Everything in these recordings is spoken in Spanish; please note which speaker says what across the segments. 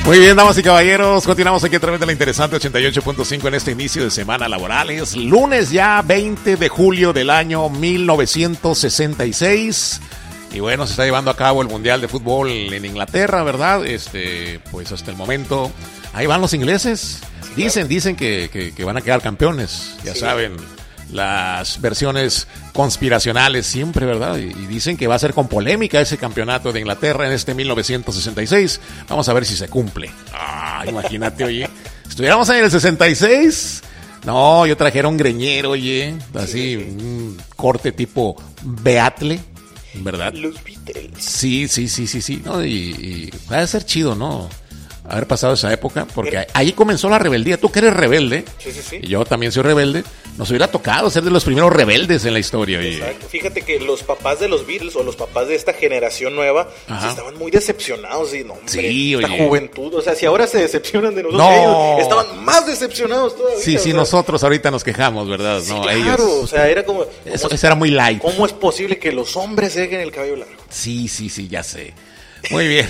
Speaker 1: Muy bien, damas y caballeros, continuamos aquí a través de la interesante 88.5 en este inicio de semana laboral. Es lunes ya 20 de julio del año 1966. Y bueno, se está llevando a cabo el Mundial de Fútbol en Inglaterra, ¿verdad? Pues hasta el momento, ahí van los ingleses. Dicen que van a quedar campeones, ya saben, las versiones conspiracionales siempre, ¿verdad? Y dicen que va a ser con polémica ese campeonato de Inglaterra en este 1966. Vamos a ver si se cumple. Imagínate, oye, estuviéramos en el 66. No, yo trajera un greñero, oye, así, un corte tipo Beatle, ¿verdad? Los Beatles. Sí. No, y va a ser chido, ¿no? Haber pasado esa época, porque ahí comenzó la rebeldía. Tú que eres rebelde, y yo también soy rebelde, nos hubiera tocado ser de los primeros rebeldes en la historia.
Speaker 2: Exacto. Fíjate que los papás de los Beatles o los papás de esta generación nueva estaban muy decepcionados. Y no, hombre, esta juventud, o sea, si ahora se decepcionan de nosotros, ellos estaban más decepcionados todavía.
Speaker 1: Sí, nosotros ahorita nos quejamos, ¿verdad?
Speaker 2: Sí, no, claro, ellos, o sea, era como...
Speaker 1: Eso era muy light.
Speaker 2: ¿Cómo es posible que los hombres se dejen el cabello largo?
Speaker 1: Sí, ya sé. Muy bien.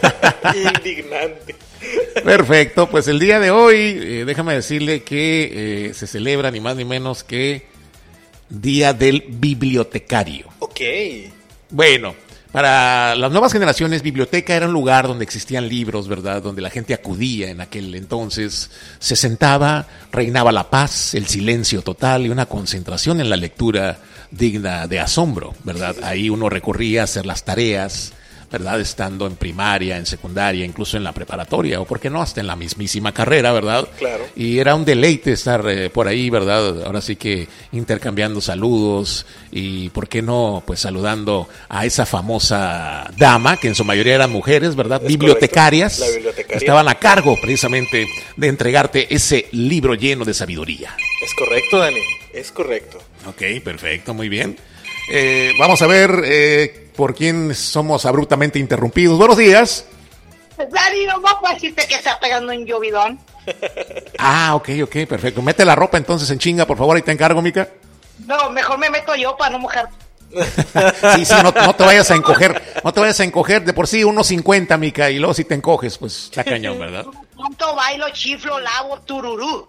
Speaker 2: Indignante.
Speaker 1: Perfecto, pues el día de hoy, déjame decirle que se celebra ni más ni menos que Día del Bibliotecario.
Speaker 2: Ok.
Speaker 1: Bueno, para las nuevas generaciones, biblioteca era un lugar donde existían libros, ¿verdad? Donde la gente acudía en aquel entonces, se sentaba, reinaba la paz, el silencio total y una concentración en la lectura digna de asombro, ¿verdad? Ahí uno recurría a hacer las tareas, ¿verdad? Estando en primaria, en secundaria, incluso en la preparatoria, o por qué no, hasta en la mismísima carrera, ¿verdad?
Speaker 2: Claro.
Speaker 1: Y era un deleite estar por ahí, ¿verdad? Ahora sí que intercambiando saludos y, ¿por qué no? Pues saludando a esa famosa dama, que en su mayoría eran mujeres, ¿verdad? Bibliotecarias.
Speaker 2: La bibliotecaria.
Speaker 1: Que estaban a cargo, precisamente, de entregarte ese libro lleno de sabiduría.
Speaker 2: Es correcto, Dani, es correcto.
Speaker 1: Ok, perfecto, muy bien. Vamos a ver por quién somos abruptamente interrumpidos. Buenos días.
Speaker 3: Dani, no va a decirte que está pegando un llovidón.
Speaker 1: Ok, perfecto. Mete la ropa entonces en chinga, por favor, ahí te encargo, Mica.
Speaker 3: No, mejor me meto yo para no mojar.
Speaker 1: Sí, no te vayas a encoger. No te vayas a encoger, de por sí 1.50, Mica, y luego si te encoges, pues está cañón, ¿verdad?
Speaker 3: Pronto bailo, chiflo, lavo, tururú.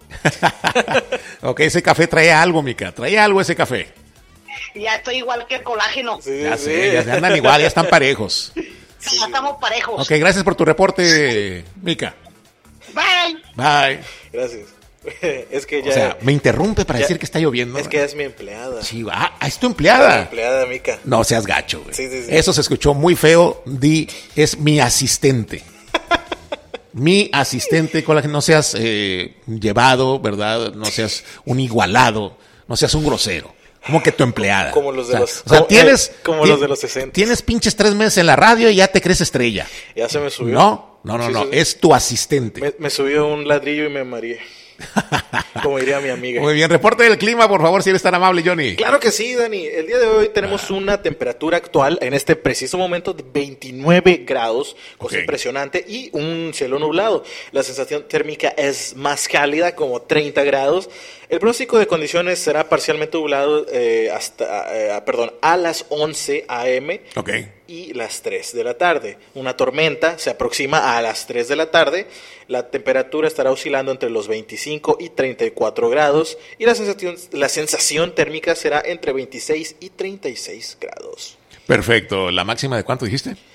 Speaker 1: Ok, ese café trae algo, Mica, trae algo ese café.
Speaker 3: Ya estoy igual que el colágeno.
Speaker 1: Ya sé, ya andan igual, ya están parejos.
Speaker 3: Sí, ya estamos parejos.
Speaker 1: Ok, gracias por tu reporte, Mica.
Speaker 3: Bye.
Speaker 2: Gracias. Es que ya...
Speaker 1: O sea, me interrumpe para decir que está lloviendo.
Speaker 2: Es que es mi empleada.
Speaker 1: Sí, es tu empleada.
Speaker 2: Es mi empleada, Mica.
Speaker 1: No seas gacho, güey.
Speaker 2: Sí.
Speaker 1: Eso se escuchó muy feo. Es mi asistente. Mi asistente, con la que no seas llevado, ¿verdad? No seas un igualado, no seas un grosero. Como que tu empleada.
Speaker 2: Como los de los...
Speaker 1: Como
Speaker 2: los de los 60.
Speaker 1: Tienes pinches 3 meses en la radio y ya te crees estrella.
Speaker 2: Ya se me subió.
Speaker 1: No.
Speaker 2: Sí.
Speaker 1: Es tu asistente.
Speaker 2: Me subió un ladrillo y me mareé. Como diría mi amiga.
Speaker 1: Muy bien, reporte del clima, por favor, si eres tan amable, Johnny.
Speaker 2: Claro que sí, Dani. El día de hoy tenemos una temperatura actual en este preciso momento de 29 grados, cosa impresionante, y un cielo nublado. La sensación térmica es más cálida, como 30 grados. El pronóstico de condiciones será parcialmente nublado a las 11 a.m. y las 3 de la tarde. Una tormenta se aproxima a las 3 de la tarde. La temperatura estará oscilando entre los 25 y 34 grados y la sensación térmica será entre 26 y 36 grados.
Speaker 1: Perfecto. ¿La máxima de cuánto dijiste?